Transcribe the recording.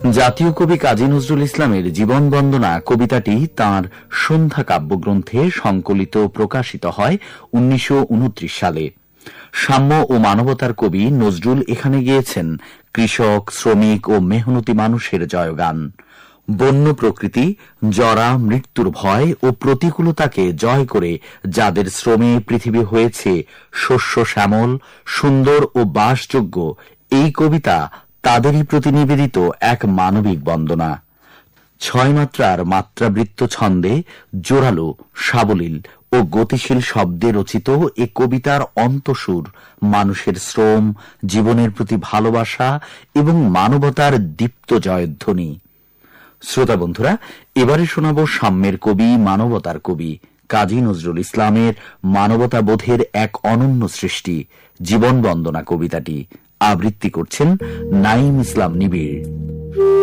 জাতীয় কবি কাজী নজরুল ইসলামের জীবন বন্দনা কবিতাটি তাঁর সন্ধ্যা কাব্যগ্রন্থে সংকলিত প্রকাশিত হয় ১৯২৯ সালে। সাম্য ও মানবতার কবি নজরুল এখানে গেয়েছেন কৃষক, শ্রমিক ও মেহনতি মানুষের জয়গান। বন্য প্রকৃতি, জরা, মৃত্যুর ভয় ও প্রতিকূলতাকে জয় করে যাদের শ্রমে পৃথিবী হয়েছে শস্য শ্যামল, সুন্দর ও বাসযোগ্য, এই কবিতা তাদেরই প্রতি নিবেদিত এক মানবিক বন্দনা। ৬ মাত্রার মাত্রাবৃত্ত ছন্দে জোরালো, সাবলীল ও গতিশীল শব্দে রচিত এ কবিতার অন্তঃসুর মানুষের শ্রম, জীবনের প্রতি ভালোবাসা এবং মানবতার দীপ্ত জয়ধ্বনি। শ্রোতা বন্ধুরা, এবারে শোনাব সাম্যের কবি, মানবতার কবি কাজী নজরুল ইসলামের মানবতাবোধের এক অনন্য সৃষ্টি জীবন বন্দনা কবিতাটি। আবৃত্তি করছেন নাঈম ইসলাম নিবিড়।